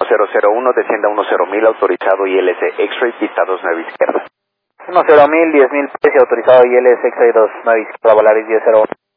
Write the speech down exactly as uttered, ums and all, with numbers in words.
cero cero uno, descienda uno cero mil, autorizado I L C X-Ray, pista dos nueve izquierda. uno cero mil, diez mil, precio autorizado I L S X-Ray dos nueve izquierda, Volaris diez cero uno.